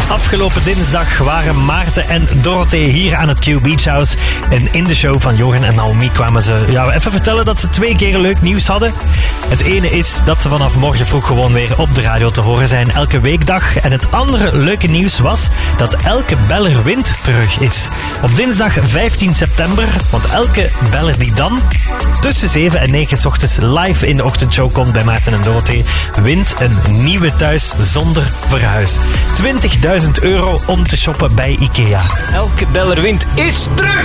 Afgelopen dinsdag waren Maarten en Dorothee hier aan het Q Beach House. En in de show van Jochen en Naomi kwamen ze even vertellen dat ze 2 keer leuk nieuws hadden. Het ene is dat ze vanaf morgen vroeg gewoon weer op de radio te horen zijn, elke weekdag. En het andere leuke nieuws was dat Elke Beller wint terug is. Op dinsdag 15 september, want elke beller die dan tussen 7 en 9 's ochtends live in de ochtendshow komt bij Maarten en Dorothee, wint een nieuwe thuis zonder verhuis. €20.000 om te shoppen bij IKEA. Elke beller wint is terug!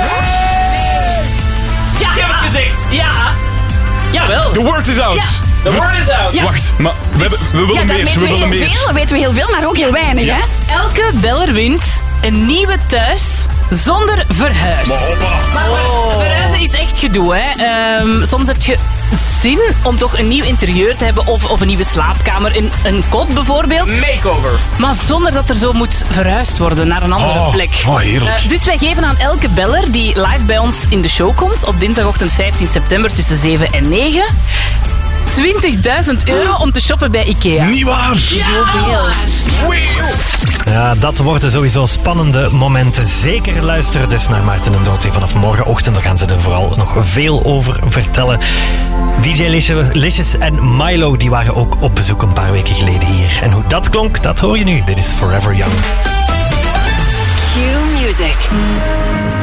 Ja, Ik heb het gezegd! Ja. Jawel. The word is out. Ja. The word is out! Ja. Wacht, maar we willen Ja, meer. We willen meer. weten we heel veel, maar ook heel weinig, hè? Elke beller wint een nieuwe thuis zonder verhuis. Maar verhuizen is echt gedoe, hè. Soms heb je zin om toch een nieuw interieur te hebben of een nieuwe slaapkamer, een kot bijvoorbeeld. Makeover. Maar zonder dat er zo moet verhuisd worden naar een andere plek. Oh, heerlijk. Dus wij geven aan elke beller die live bij ons in de show komt op dinsdagochtend 15 september tussen 7 en 9... €20.000 om te shoppen bij IKEA. Niet waar. Zoveel. Ja, dat worden sowieso spannende momenten. Zeker luisteren dus naar Maarten en Dorothee vanaf morgenochtend. Dan gaan ze er vooral nog veel over vertellen. DJ Licious en Milo die waren ook op bezoek een paar weken geleden hier. En hoe dat klonk, dat hoor je nu. Dit is Forever Young. Q Music.